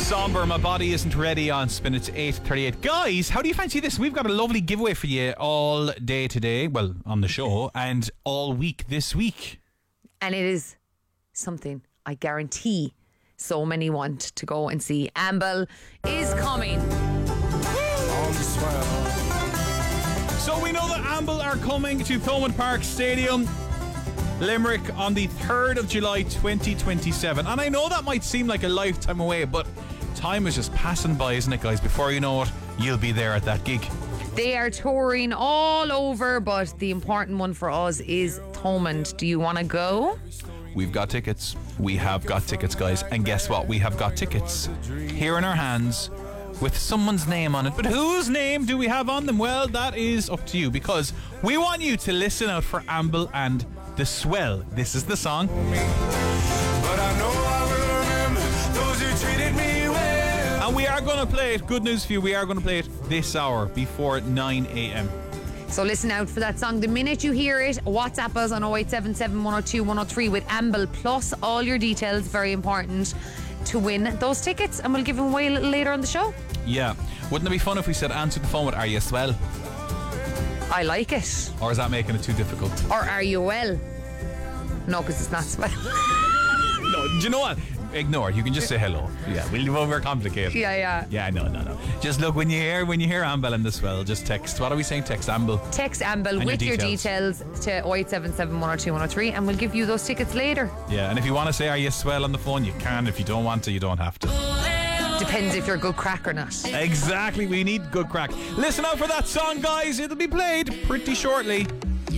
Somber, My Body Isn't Ready on Spin. It's 8:38. Guys, how do you fancy this? We've got a lovely giveaway for you all day today, well, on the show, and all week this week. And it is something I guarantee so many want to go and see. Amble is coming. So we know that Amble are coming to Thomond Park Stadium, Limerick, on the 3rd of July 2027. And I know that might seem like a lifetime away, but time is just passing by, isn't it, guys? Before you know it, you'll be there at that gig. They are touring all over, but the important one for us is Thomond. Do you want to go? We've got tickets. We have got tickets, guys. And guess what? We have got tickets here in our hands with someone's name on it. But whose name do we have on them? Well, that is up to you, because we want you to listen out for Amble and The Swell. This is the song. But I know I will remember those who treated me well. And we are going to play it. Good news for you. We are going to play it this hour before 9 a.m. So listen out for that song. The minute you hear it, WhatsApp us on 0877 102 103 with Amble, plus all your details, very important, to win those tickets. And we'll give them away a little later on the show. Yeah. Wouldn't it be fun if we said answer the phone with, "Are you swell?" I like it. Or is that making it too difficult? Or are you well? No, because it's not swell. No, do you know what? Ignore it. You can just say hello. Yeah, we'll overcomplicate. Yeah. Yeah, no. Just look, when you hear Amble and The Swell, just text. What are we saying? Text Amble. Text Amble and with your details to 0877 102 103, and we'll give you those tickets later. Yeah, and if you want to say "Are you swell?" on the phone, you can. If you don't want to, you don't have to. Depends if you're a good crack or not. Exactly, we need good crack. Listen out for that song, guys. It'll be played pretty shortly.